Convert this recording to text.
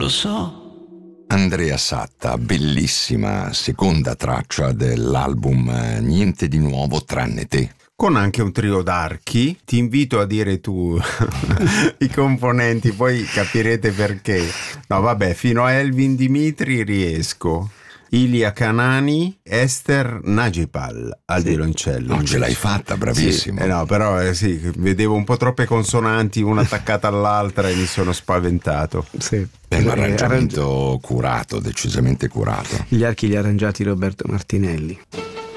lo so. Andrea Satta, bellissima seconda traccia dell'album Niente di nuovo tranne te. Con anche un trio d'archi. Ti invito a dire tu i componenti, poi capirete perché. No, vabbè, fino a Elvin Dimitri riesco. Ilia Kanani, Esther Najipal al violoncello. Non ce l'hai fatta, bravissimo. Sì, no, però sì, vedevo un po' troppe consonanti una attaccata all'altra e mi sono spaventato. Sì. È un arrangiamento curato, decisamente curato. Gli archi li ha arrangiati Roberto Martinelli.